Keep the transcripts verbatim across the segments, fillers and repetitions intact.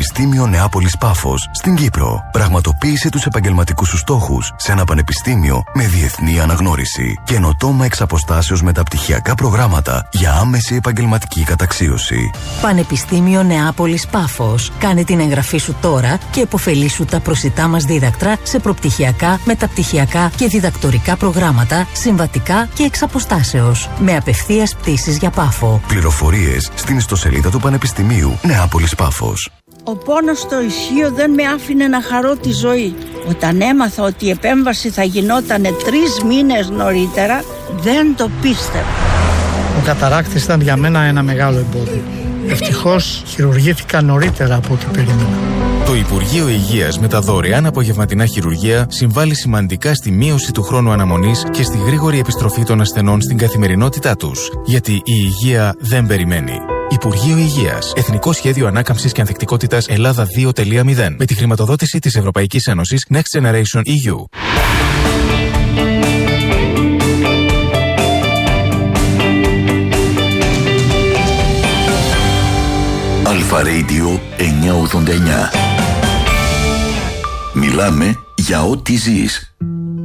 Πανεπιστήμιο Νεάπολης Πάφος στην Κύπρο. Πραγματοποίησε τους επαγγελματικούς σου στόχους σε ένα πανεπιστήμιο με διεθνή αναγνώριση. Καινοτόμα εξ αποστάσεως μεταπτυχιακά προγράμματα για άμεση επαγγελματική καταξίωση. Πανεπιστήμιο Νεάπολης Πάφος. Κάνε την εγγραφή σου τώρα και επωφελήσου τα προσιτά μας δίδακτρα σε προπτυχιακά, μεταπτυχιακά και διδακτορικά προγράμματα, συμβατικά και εξ αποστάσεως. Με απευθείας πτήσεις για Πάφο. Πληροφορίες στην ιστοσελίδα του Πανεπιστημίου Νεάπολης Πάφος. Ο πόνος στο ισχύο δεν με άφηνε να χαρώ τη ζωή. Όταν έμαθα ότι η επέμβαση θα γινότανε τρεις μήνες νωρίτερα, δεν το πίστευα. Ο καταράκτης ήταν για μένα ένα μεγάλο εμπόδιο. Ευτυχώς χειρουργήθηκα νωρίτερα από ό,τι περίμενα. Το Υπουργείο Υγείας με τα δωρεάν απογευματινά χειρουργεία συμβάλλει σημαντικά στη μείωση του χρόνου αναμονής και στη γρήγορη επιστροφή των ασθενών στην καθημερινότητά τους. Γιατί η υγεία δεν περιμένει. Υπουργείο Υγείας. Εθνικό Σχέδιο Ανάκαμψης και Ανθεκτικότητας Ελλάδα δύο κόμμα μηδέν. Με τη χρηματοδότηση της Ευρωπαϊκής Ένωσης Next Generation ι γιου. Αλφα Radio εννιακόσια ογδόντα εννιά. Μιλάμε για ό,τι ζεις.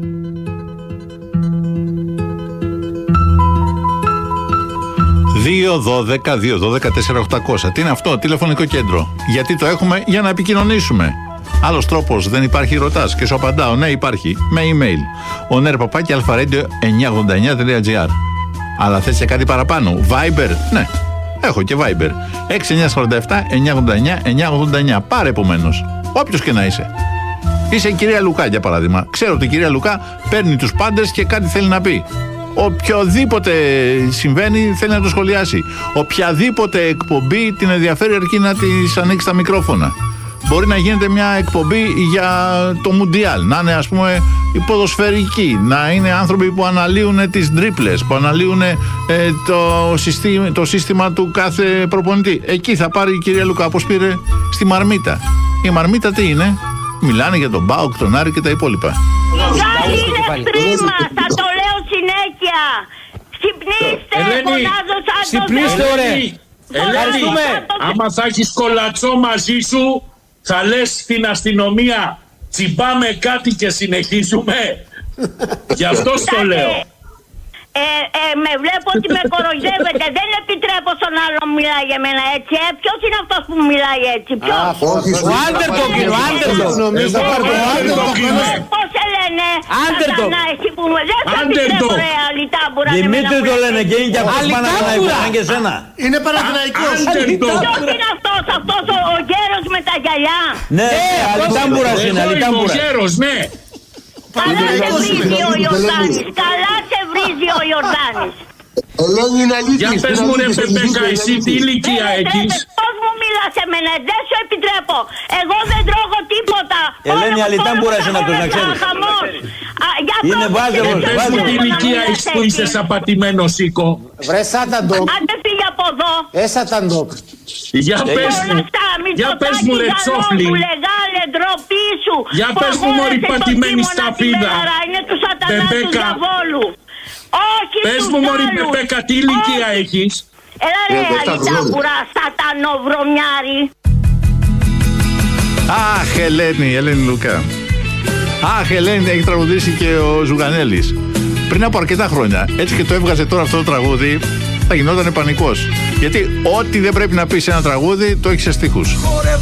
δύο δώδεκα δύο δώδεκα τέσσερα οκτακόσια. Τι είναι αυτό, τηλεφωνικό κέντρο. Γιατί το έχουμε? Για να επικοινωνήσουμε. Άλλος τρόπος δεν υπάρχει, ρωτάς και σου απαντάω. Ναι, υπάρχει. Με email. ο νερ παπάκι αλφα-radio εννιακόσια ογδόντα εννιά τελεία τζι άρ. Αλλά θες και κάτι παραπάνω? Viber? Ναι. Έχω και Viber. έξι εννιά τέσσερα επτά εννιακόσια ογδόντα εννιά εννιακόσια ογδόντα εννιά. Πάρε επομένως. Όποιος και να είσαι. Είσαι η κυρία Λουκά για παράδειγμα. Ξέρω ότι η κυρία Λουκά παίρνει τους πάντες και κάτι θέλει να πει. Οποιοδήποτε συμβαίνει θέλει να το σχολιάσει. Οποιαδήποτε εκπομπή την ενδιαφέρει αρκεί να της ανοίξει τα μικρόφωνα. Μπορεί να γίνεται μια εκπομπή για το Μουντιάλ, να είναι ας πούμε η ποδοσφαιρική, να είναι άνθρωποι που αναλύουν τις τρίπλες, που αναλύουν ε, το, συστή, το σύστημα του κάθε προπονητή. Εκεί θα πάρει η κυρία Λουκά, όπως πήρε στη Μαρμίτα. Η Μαρμίτα τι είναι? Μιλάνε για τον Μπάουκ, τον Άρη και τα υπόλοιπα. Καλή είναι πρίμα, θα το λέω συνέχεια. Ξυπνήστε, φωνάζω σαν το ξυπνήστε, ωραία. Ελένη, άμα θα έχεις κολατσό μαζί σου, θα λες στην αστυνομία τσιμπάμε κάτι και συνεχίζουμε. Γι' αυτό στο λέω. Ε, ε, με βλέπω ότι με κοροϊδεύετε. Δεν επιτρέπω στον άλλο να μιλάει για μένα έτσι. Ε. Ποιος είναι αυτός που μιλάει έτσι? Ποιος? Ο Άντερντοκ είναι, ο Άντερντοκ. Πώς σε λένε? Άντερντοκ. Δεν θα επιτρέπω ρε Αλιτάμπουρα. Δημήτρη το λένε και είναι και αυτός Παναθηναϊκός και εσένα. Είναι Παναθηναϊκός. Ποιος είναι αυτός? Αυτός ο γέρος με τα γυαλιά? Ναι, Αλιτάμπουρας είναι, Αλιτάμπουρας. Ο γέρος, ναι. Καλά σε βρίζει ο Ιορδάνης. Καλά σε βρίζει ο Ιορδάνης. Για πες μου ρε Πεπέκα, εσύ τι ηλικία έχεις? Πώς μου μιλάς εμένα? Δεν σου επιτρέπω. Εγώ δεν τρώγω τίποτα. Ελένη Αλιτάμπουρας είναι αυτός, να ξέρεις. Είναι βάζελος. Πες μου τι ηλικία έχεις που είσαι σαπατημένο σήκω? Βρε Σάταντοκ. Άντε φύγε από εδώ. Ε Σάταντοκ. Για πες μου. Για πες μου ρε Τσόφλι. Για πες μου μωρή πατημένη σταφίδα. Πεπέκα. Πες μου μωρή Πεπέκα, τι ηλικία έχεις? Έλα ρε Αλιτάμπουρα, σατανοβρωμιάρη. Αχ, Ελένη, Ελένη Λουκά. Αχ, Ελένη, έχει τραγουδήσει και ο Ζουγανέλης πριν από αρκετά χρόνια. Έτσι και το έβγαζε τώρα αυτό το τραγούδι, θα γινόταν πανικός. Γιατί ό,τι δεν πρέπει να πει σε ένα τραγούδι το έχει σε στίχους.